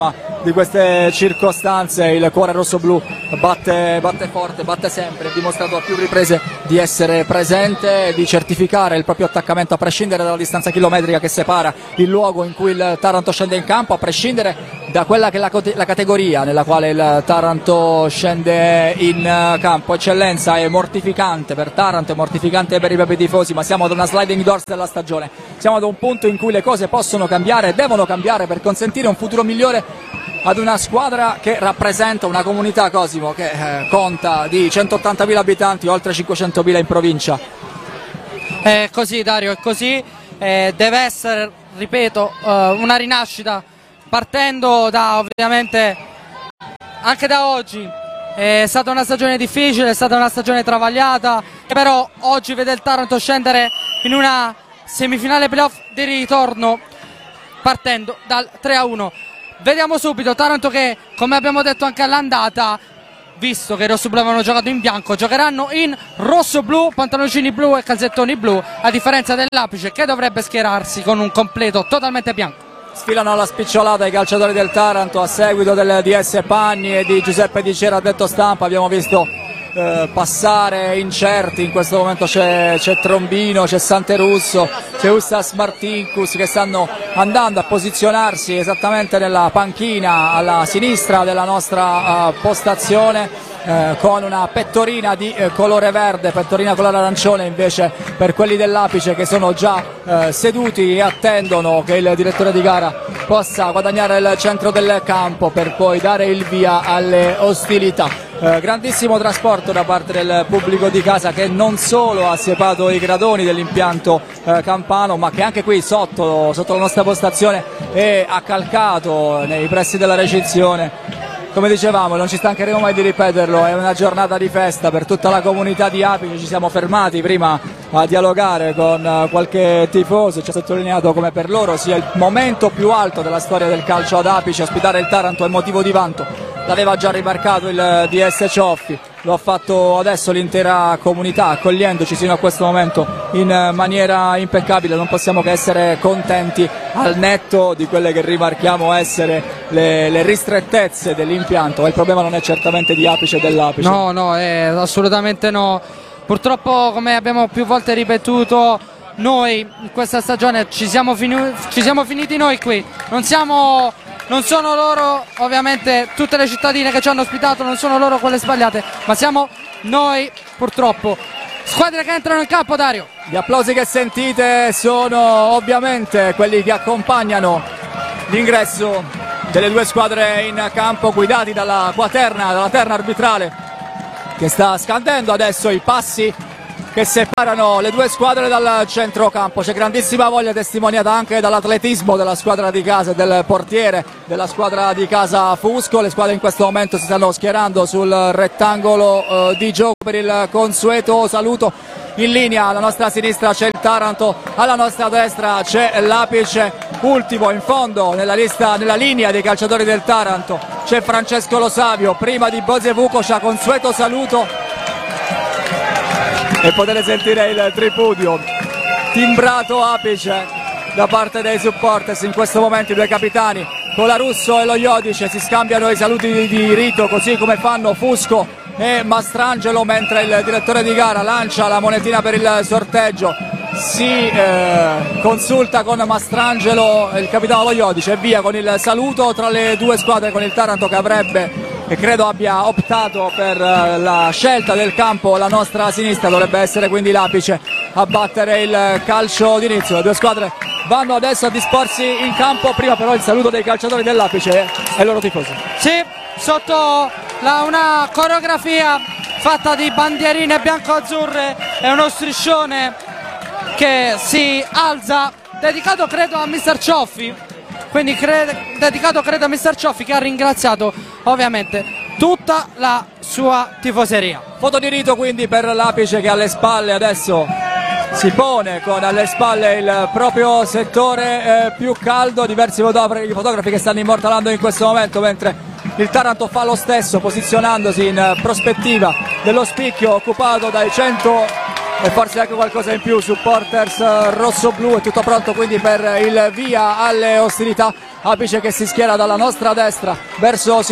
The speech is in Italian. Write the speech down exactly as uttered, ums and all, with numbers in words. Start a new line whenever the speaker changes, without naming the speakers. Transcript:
di queste circostanze. Il cuore rossoblu batte, batte forte, batte sempre, ha dimostrato a più riprese di essere presente, di certificare il proprio attaccamento a prescindere dalla distanza chilometrica che separa il luogo in cui il Taranto scende in campo, a prescindere da quella che è la, la categoria nella quale il Taranto scende in campo. Eccellenza è mortificante per Taranto, è mortificante per i propri tifosi, ma siamo ad una sliding doors della stagione, siamo ad un punto in cui le cose possono cambiare, devono cambiare per consentire un futuro migliore ad una squadra che rappresenta una comunità, Cosimo, che eh, conta di centottantamila abitanti, oltre cinquecentomila in provincia.
È così, Dario, è così, eh, deve essere, ripeto, eh, una rinascita partendo da, ovviamente, anche da oggi. È stata una stagione difficile, è stata una stagione travagliata, che però oggi vede il Taranto scendere in una semifinale playoff di ritorno partendo dal tre a uno. Vediamo subito Taranto che, come abbiamo detto anche all'andata, visto che i rossoblu avevano giocato in bianco, giocheranno in rosso-blu, pantaloncini blu e calzettoni blu, a differenza dell'Apice che dovrebbe schierarsi con un completo totalmente bianco.
Sfilano alla spicciolata i calciatori del Taranto a seguito del D S Pagni e di Giuseppe Di Cera, detto stampa. Abbiamo visto eh, passare incerti, in questo momento c'è, c'è Trombino, c'è Santerusso, c'è Ustas Martinkus che stanno andando a posizionarsi esattamente nella panchina alla sinistra della nostra uh, postazione. Eh, con una pettorina di eh, colore verde, pettorina colore arancione invece per quelli dell'Apice, che sono già eh, seduti e attendono che il direttore di gara possa guadagnare il centro del campo per poi dare il via alle ostilità. Eh, grandissimo trasporto da parte del pubblico di casa, che non solo ha siepato i gradoni dell'impianto eh, campano, ma che anche qui sotto, sotto la nostra postazione è accalcato nei pressi della recinzione. Come dicevamo, non ci stancheremo mai di ripeterlo, è una giornata di festa per tutta la comunità di Apice. Ci siamo fermati prima a dialogare con qualche tifoso, ci ha sottolineato come per loro sia il momento più alto della storia del calcio ad Apice. Ospitare il Taranto è motivo di vanto, l'aveva già rimarcato il D S Cioffi, lo ha fatto adesso l'intera comunità, accogliendoci sino a questo momento in maniera impeccabile. Non possiamo che essere contenti, al netto di quelle che rimarchiamo essere le, le ristrettezze dell'impianto. Il problema non è certamente di Apice e dell'Apice.
No, no, eh, assolutamente no. Purtroppo, come abbiamo più volte ripetuto, noi in questa stagione ci siamo, finu- ci siamo finiti noi qui, non siamo... Non sono loro, ovviamente, tutte le cittadine che ci hanno ospitato, non sono loro quelle sbagliate, ma siamo noi, purtroppo. Squadre che entrano in campo, Dario.
Gli applausi che sentite sono ovviamente quelli che accompagnano l'ingresso delle due squadre in campo, guidati dalla quaterna, dalla terna arbitrale, che sta scandendo adesso i passi che separano le due squadre dal centrocampo. C'è grandissima voglia, testimoniata anche dall'atletismo della squadra di casa e del portiere della squadra di casa Fusco. Le squadre in questo momento si stanno schierando sul rettangolo eh, di gioco per il consueto saluto. In linea alla nostra sinistra c'è il Taranto, alla nostra destra c'è l'Apice. Ultimo in fondo nella lista, nella linea dei calciatori del Taranto c'è Francesco Lo Savio, prima di Boze Vukoša, consueto saluto. E potete sentire il tripudio timbrato Apice da parte dei supporters. In questo momento i due capitani, Colarusso e Lo Iodice, si scambiano i saluti di, di rito, così come fanno Fusco e Mastrangelo, mentre il direttore di gara lancia la monetina per il sorteggio. Si eh, consulta con Mastrangelo, il capitano Lo Iodice, e via con il saluto tra le due squadre, con il Taranto che avrebbe, e credo abbia optato per la scelta del campo la nostra sinistra. Dovrebbe essere quindi l'Apice a battere il calcio d'inizio. Le due squadre vanno adesso a disporsi in campo, prima però il saluto dei calciatori dell'Apice e i loro tifosi.
Sì, sotto la, una coreografia fatta di bandierine bianco-azzurre e uno striscione che si alza, dedicato credo a mister Cioffi. Quindi cre- dedicato credo a mister Cioffi, che ha ringraziato ovviamente tutta la sua tifoseria.
Foto di rito quindi per l'Apice, che alle spalle adesso si pone con alle spalle il proprio settore eh, più caldo. Diversi fotografi, fotografi che stanno immortalando in questo momento, mentre il Taranto fa lo stesso, posizionandosi in prospettiva dello spicchio occupato dai cento e forse anche qualcosa in più. Supporters rosso-blu, è tutto pronto quindi per il via alle ostilità. Apice che si schiera dalla nostra destra verso